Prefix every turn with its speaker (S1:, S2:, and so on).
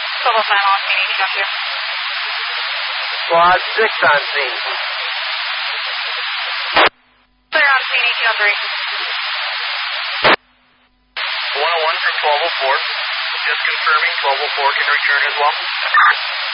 S1: Total time on scene, got you.
S2: Squad 6 on scene.
S1: Clear on scene, 1803.
S3: 101 from 1204. Just confirming 1204 can return as well.